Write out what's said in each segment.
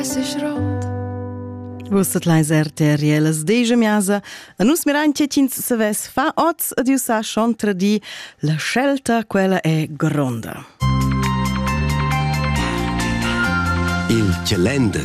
Vusset lais RTRL deja miasa, a nus mirantje tins saves fa oz ad iu sa schon tradi la scelta quella è gronda. Il calender.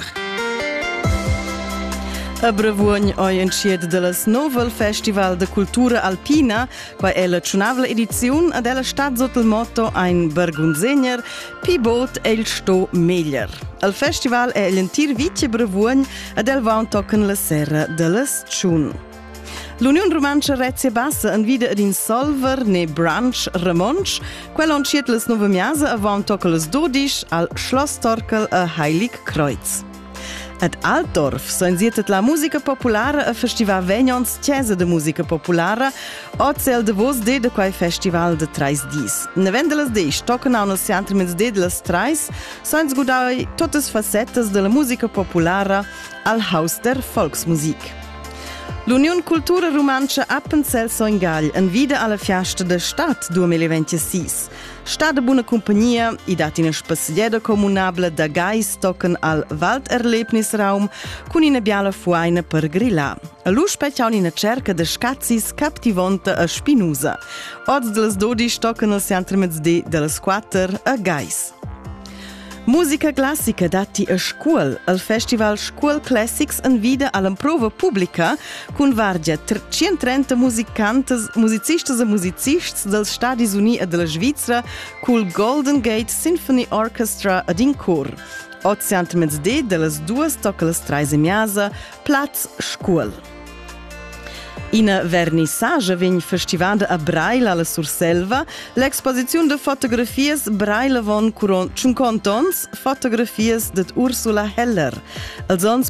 A Bravuogn oi entschied dellas Novel Festival de Cultura Alpina, quai è la ciunavla ediziun ad ella stat sotto il motto ein Bergunzegner, pi bot el sto meglier. Il festival è l'entir vice Bravuogn ad el vaun tocken la serra dellas Tschun. L'Union Romancia Rezia Bassa anvida ad insolver ne Branch Ramonsch, quella entschied las nove miasa a vaun tocken las 12 al Schloss Torkel a Heilig Kreuz. Ad Altdorf soinsiet la musica populara a festival vegnons Chiesa de musica populara o cel de vos de quai festival de 3 dis. Na vendelas deis tocan au nos centriments de las 3 soins gudai totes facettes de la musica populara al Haus der Volksmusik. L'Union Cultura Romancia Appenzell Soingagl anvida alla fiasta da Stat 2026. Sta de buona compagnia, i dati una spaziera comunabla da Gais tocken al Walderlebnisraum con ina biala fuaina per grillà. A lu speciaun ina cerca de scazzis captivonta a Spinosa. Oz de las 12 tocken al centrimets de las 4 a Gais. Musica classica dati a scuol, al festival Scuol Classics anvida all'improva pubblica con vargia 130 musicistas e musicists dels Stadis Uni e della Svizzera col Golden Gate Symphony Orchestra ad in cor. Oziantements de delas 2 tocca las 3 miasa, Platz Scuol. Ina vernissage vegn festivada a Braille alla Surselva, l'exposizione de fotografies Braille von 50 ans, fotografies de Ursula Heller. Als ans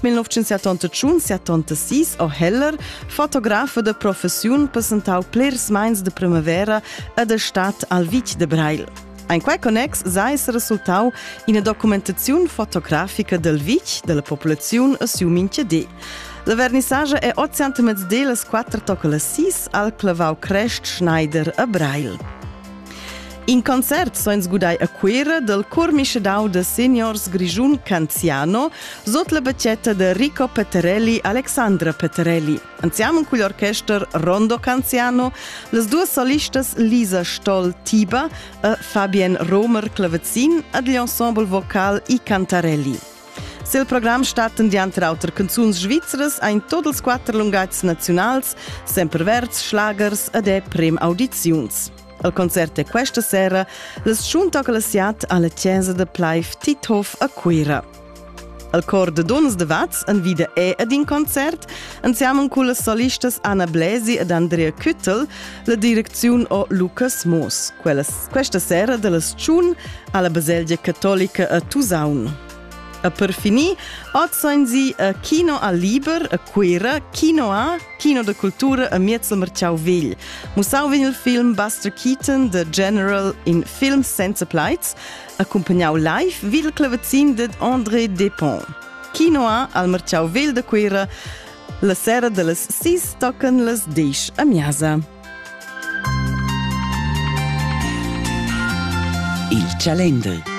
1975 o Heller, fotografa de professiun presentau plers mains de primavera a de stat al Vic de Braille. Ein quai connex sais resultau ina documentazione fotografica del Vic della popolazione a siu minchede. La vernissage è 800 de las 4 tocca las 6 al Clavau Crest Schneider a Braille. In concert soins gudai a quera del Cor Mischedau de Seniors Grigiun Canziano sot la bacchetta de Rico Peterelli Alexandra Peterelli. Insieme con l'orchestra Rondo Canziano, las due solistas Lisa Stoll-Tiba e Fabien Romer Clavecin ed l'ensemble vocal I Cantarelli. Se il programma statten di altre auter canzuns svizzeres ein totals 4 lungats nationals, semperverts, schlagers ed è prem audiziuns. Il concert è questa sera, las Tschun tocca la siat alla chiesa de Pleif Tithof a Quera. Il cor de Donas de Vaz anvida ad in concert, insieme con le solistas Anna Blesi ed Andrea Küttel, la direzione o Lucas Moos. Questa sera della Tschun alla Baselgia Cattolica a Tusaun. A per finì, oggi a Kino a Liber, a Quera, Kino de Cultura a Mietzel Marciau Vegl. Musau vegn il film Buster Keaton, The General in Film senza plights, accompagnau live vid il clavecin de André Despont. Kino al Marciau Vegl de Quera, la sera de las 6 tocan las 10 a miasa. Il calender.